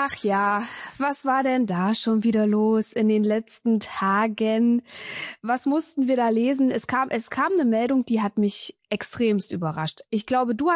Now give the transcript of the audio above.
Ach ja, was war denn da schon wieder los in den letzten Tagen? Was mussten wir da lesen? Es kam eine Meldung, die hat mich extremst überrascht. Ich glaube, du